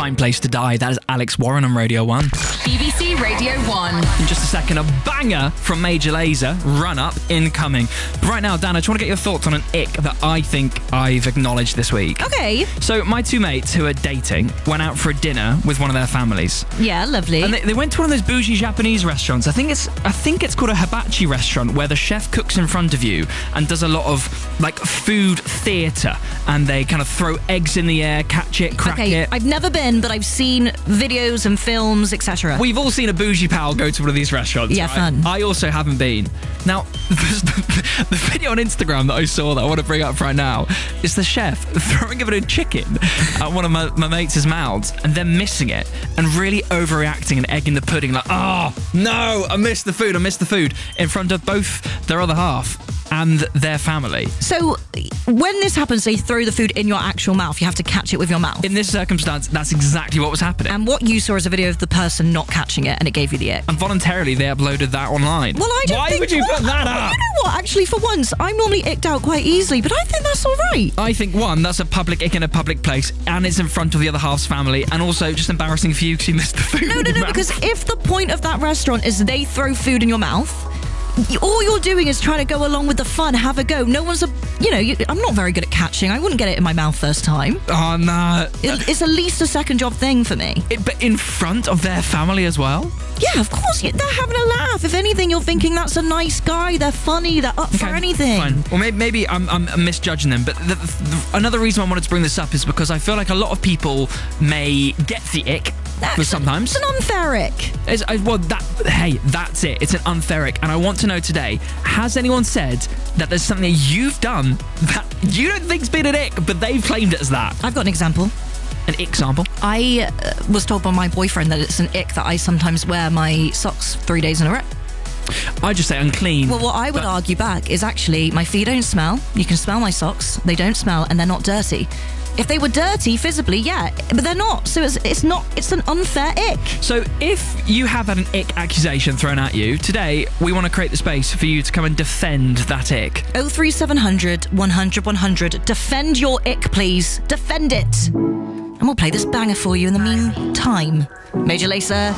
Fine Place to Die. That is Alex Warren on Radio 1. BBC Radio 1. In just a second, a banger from Major Lazer, Run Up, incoming. But right now, Dan, I just want to get your thoughts on an ick that I think I've acknowledged this week. Okay. So my two mates who are dating went out for a dinner with one of their families. Yeah, lovely. And they went to one of those bougie Japanese restaurants. I think it's called a hibachi restaurant, where the chef cooks in front of you and does a lot of like food theatre, and they kind of throw eggs in the air, catch it, crack it. I've never been, but I've seen videos and films, etc. We've all seen a bougie pal go to one of these restaurants. Yeah, right? fun. I also haven't been. Now, the video on Instagram that I saw that I want to bring up right now is the chef throwing a bit of chicken at one of my mates' mouths and then missing it and really overreacting and egging the pudding like, oh, no, I missed the food in front of both their other half and their family. So when this happens, they throw the food in your actual mouth. You have to catch it with your mouth. In this circumstance, that's exactly what was happening. And what you saw is a video of the person not catching it, and it gave you the ick. And voluntarily, they uploaded that online. Well, I don't Why think... would you put that up? You know what? Actually, for once, I'm normally icked out quite easily, but I think that's all right. I think, one, that's a public ick in a public place, and it's in front of the other half's family, and also just embarrassing for you because you missed the food. No, because if the point of that restaurant is they throw food in your mouth, all you're doing is trying to go along with the fun, have a go. No one's I'm not very good at catching. I wouldn't get it in my mouth first time. Oh, no. It's at least a second job thing for me. But in front of their family as well? Yeah, of course. They're having a laugh. If anything, you're thinking that's a nice guy. They're funny. They're up for anything. Fine. Well, maybe I'm misjudging them. But another reason I wanted to bring this up is because I feel like a lot of people may get the ick. Sometimes. It's an unfair ick. That's it. It's an unfair ick. And I want to know today, has anyone said that there's something you've done that you don't think's been an ick, but they've claimed it as that? I've got an example. An ick sample? I was told by my boyfriend that it's an ick that I sometimes wear my socks 3 days in a row. I just say unclean. Well, what I would argue back is actually my feet don't smell. You can smell my socks. They don't smell, and they're not dirty. If they were dirty visibly, yeah, but they're not. So it's an unfair ick. So if you have had an ick accusation thrown at you, today we want to create the space for you to come and defend that ick. 03700 100 100. Defend your ick, please. Defend it. And we'll play this banger for you in the meantime. Major Lazer.